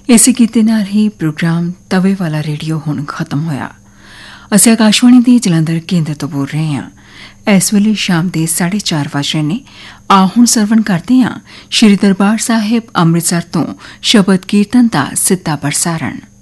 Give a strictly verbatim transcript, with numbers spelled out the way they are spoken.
ਇਸੇ ਗੀਤੇ ਨਾਲ ਹੀ ਪ੍ਰੋਗਰਾਮ ਤਵੇ ਵਾਲਾ ਰੇਡੀਓ ਹੁਣ ਖਤਮ ਹੋਇਆ। ਅਸੀਂ ਆਕਾਸ਼ਵਾਣੀ ਦੀ ਜਲੰਧਰ ਕੇਂਦਰ ਤੋਂ ਬੋਲ ਰਹੇ ਹਾਂ। ਇਸ ਵੇਲੇ ਸ਼ਾਮ ਦੇ ਸਾਢੇ ਚਾਰ ਵਜ ਰਹੇ ਨੇ। ਆ ਹੁਣ ਸਰਵਣ ਕਰਦੇ ਹਾਂ ਸ਼੍ਰੀ ਦਰਬਾਰ ਸਾਹਿਬ ਅੰਮ੍ਰਿਤਸਰ ਤੋਂ ਸ਼ਬਦ ਕੀਰਤਨ ਦਾ ਸਿੱਧਾ ਪ੍ਰਸਾਰਣ।